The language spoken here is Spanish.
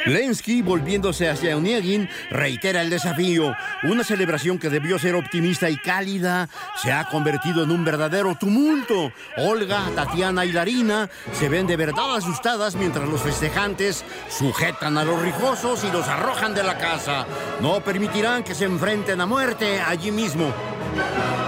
Lenski, volviéndose hacia Onegin, reitera el desafío. Una celebración que debió ser optimista y cálida se ha convertido en un verdadero tumulto. Olga, Tatiana y Larina se ven de verdad asustadas mientras los festejantes sujetan a los rijosos y los arrojan de la casa. No permitirán que se enfrenten a muerte allí mismo.